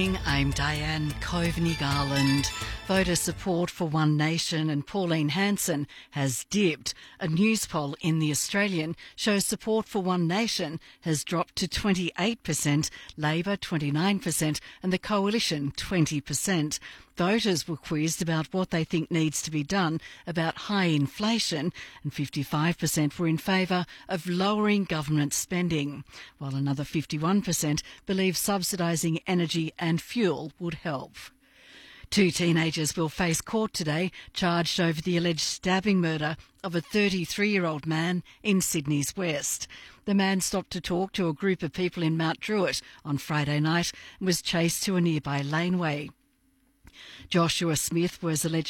I'm Diane Coveney-Garland. Voter support for One Nation and Pauline Hanson has dipped. A news poll in The Australian shows support for One Nation has dropped to 28%, Labor 29% and the Coalition 20%. Voters were quizzed about what they think needs to be done about high inflation, and 55% were in favour of lowering government spending, while another 51% believe subsidising energy and fuel would help. 2 teenagers will face court today, charged over the alleged stabbing murder of a 33-year-old man in Sydney's West. The man stopped to talk to a group of people in Mount Druitt on Friday night and was chased to a nearby laneway. Joshua Smith was alleged